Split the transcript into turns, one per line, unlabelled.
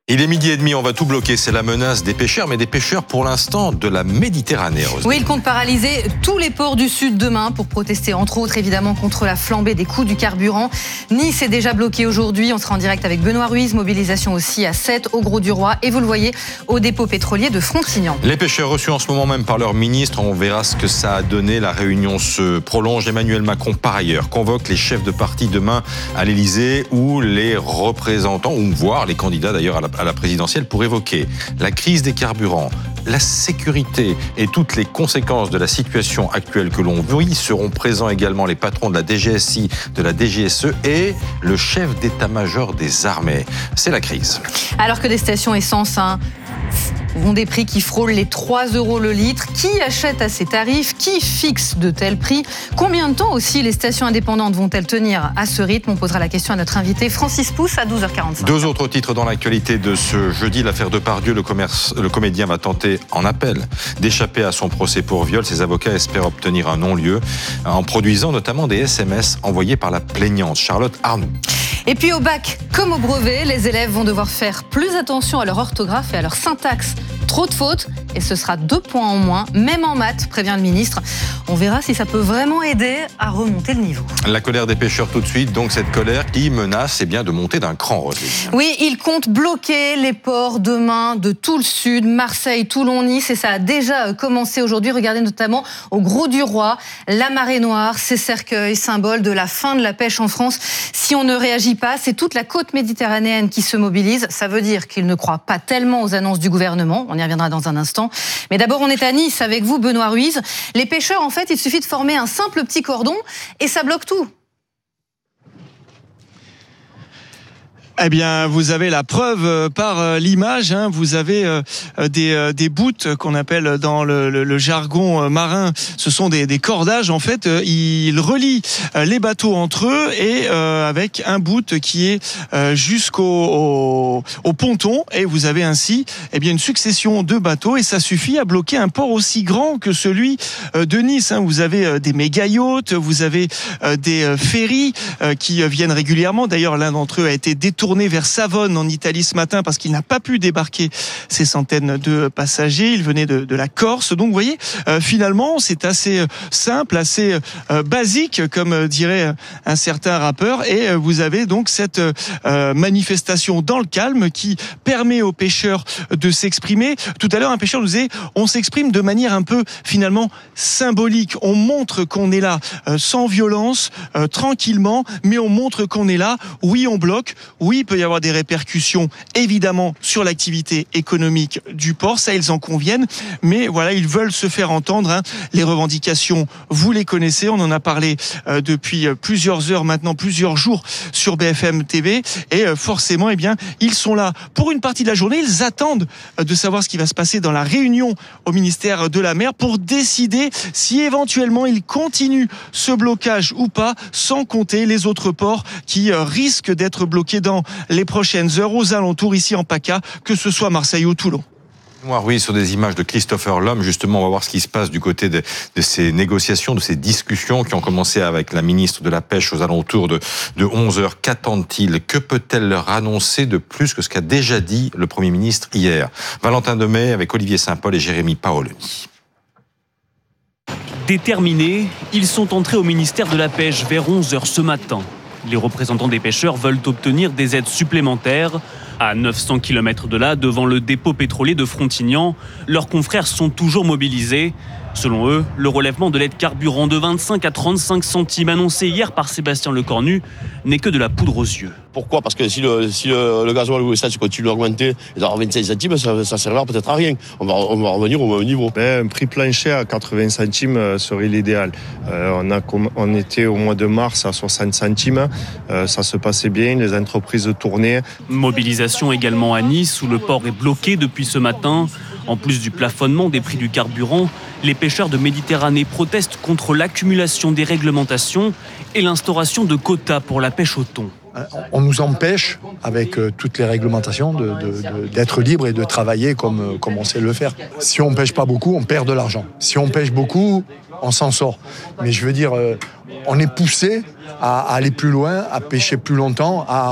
Il est 12h30, on va tout bloquer. C'est la menace des pêcheurs, mais des pêcheurs pour l'instant de la Méditerranée.
Oui, ils comptent paralyser tous les ports du Sud demain pour protester, entre autres, évidemment, contre la flambée des coûts du carburant. Nice est déjà bloqué aujourd'hui. On sera en direct avec Benoît Ruiz. Mobilisation aussi à Sète, au Grau-du-Roi. Et vous le voyez, au dépôt pétrolier de Frontignan.
Les pêcheurs reçus en ce moment même par leur ministre, on verra ce que ça a donné. La réunion se prolonge. Emmanuel Macron, par ailleurs, convoque les chefs de parti demain à l'Élysée ou les représentants, ou voire les candidats d'ailleurs à la présidentielle pour évoquer la crise des carburants, la sécurité et toutes les conséquences de la situation actuelle que l'on vit. Seront présents également les patrons de la DGSI, de la DGSE et le chef d'état-major des armées. C'est la crise.
Alors que des stations essence ont des prix qui frôlent les 3 € le litre. Qui achète à ces tarifs? Qui fixe de tels prix? Combien de temps aussi les stations indépendantes vont-elles tenir à ce rythme? On posera la question à notre invité Francis Pousse à 12h45.
Deux autres titres dans l'actualité de ce jeudi. L'affaire Depardieu, le comédien va tenter en appel d'échapper à son procès pour viol. Ses avocats espèrent obtenir un non-lieu en produisant notamment des SMS envoyés par la plaignante Charlotte Arnoux.
Et puis au bac, comme au brevet, les élèves vont devoir faire plus attention à leur orthographe et à leur syntaxe. Trop de fautes et ce sera 2 points en moins, même en maths, prévient le ministre. On verra si ça peut vraiment aider à remonter le niveau.
La colère des pêcheurs tout de suite, donc cette colère qui menace de monter d'un cran, Roselyne.
Oui, ils comptent bloquer les ports demain de tout le sud, Marseille, Toulon, Nice, et ça a déjà commencé aujourd'hui. Regardez notamment au Grau-du-Roi, la marée noire, ces cercueils, symbole de la fin de la pêche en France. Si on ne réagit pas, c'est toute la côte méditerranéenne qui se mobilise. Ça veut dire qu'ils ne croient pas tellement aux annonces du gouvernement. On y reviendra dans un instant. Mais d'abord, on est à Nice avec vous, Benoît Ruiz. Les pêcheurs, en fait, il suffit de former un simple petit cordon et ça bloque tout.
Eh bien, vous avez la preuve par l'image. Vous avez des bouts qu'on appelle dans le jargon marin. Ce sont des cordages. En fait, ils relient les bateaux entre eux et avec un bout qui est jusqu'au ponton. Et vous avez ainsi une succession de bateaux et ça suffit à bloquer un port aussi grand que celui de Nice. Vous avez des méga-yachts, vous avez des ferries qui viennent régulièrement. D'ailleurs, l'un d'entre eux a été détourné vers Savone en Italie ce matin parce qu'il n'a pas pu débarquer ces centaines de passagers. Il venait de la Corse. Donc vous voyez, finalement, c'est assez simple, assez basique, comme dirait un certain rappeur. Et vous avez donc cette manifestation dans le calme qui permet aux pêcheurs de s'exprimer. Tout à l'heure, un pêcheur nous disait, on s'exprime de manière un peu finalement symbolique. On montre qu'on est là sans violence, tranquillement, mais on montre qu'on est là. Oui, on bloque. Oui, il peut y avoir des répercussions évidemment sur l'activité économique du port, ça ils en conviennent, mais voilà, ils veulent se faire entendre. Les revendications, vous les connaissez, on en a parlé depuis plusieurs heures maintenant, plusieurs jours sur BFM TV, et forcément, ils sont là pour une partie de la journée. Ils attendent de savoir ce qui va se passer dans la réunion au ministère de la Mer pour décider si éventuellement ils continuent ce blocage ou pas, sans compter les autres ports qui risquent d'être bloqués dans les prochaines heures aux alentours ici en PACA, que ce soit Marseille ou Toulon.
Oui, sur des images de Christopher Lhomme, justement, on va voir ce qui se passe du côté de ces négociations, de ces discussions qui ont commencé avec la ministre de la Pêche aux alentours de 11h. Qu'attend-il? Que peut-elle leur annoncer de plus que ce qu'a déjà dit le Premier ministre hier? Valentin Demey avec Olivier Saint-Paul et Jérémy Paoloni.
Déterminés, ils sont entrés au ministère de la Pêche vers 11h ce matin. Les représentants des pêcheurs veulent obtenir des aides supplémentaires. À 900 km de là, devant le dépôt pétrolier de Frontignan, leurs confrères sont toujours mobilisés. Selon eux, le relèvement de l'aide carburant de 25 à 35 centimes annoncé hier par Sébastien Lecornu n'est que de la poudre aux yeux.
Pourquoi ? Parce que si le gasoil ou l'essence continue d'augmenter, d'avoir 25 centimes, ça servira peut-être à rien. On va revenir au même niveau.
Un prix plancher à 80 centimes serait l'idéal. On était au mois de mars à 60 centimes. Ça se passait bien, les entreprises tournaient.
Mobilisation également à Nice, où le port est bloqué depuis ce matin. En plus du plafonnement des prix du carburant, les pêcheurs de Méditerranée protestent contre l'accumulation des réglementations et l'instauration de quotas pour la pêche au thon.
On nous empêche, avec toutes les réglementations, d'être libre et de travailler comme on sait le faire. Si on ne pêche pas beaucoup, on perd de l'argent. Si on pêche beaucoup, on s'en sort. Mais je veux dire, on est poussé à aller plus loin, à pêcher plus longtemps, à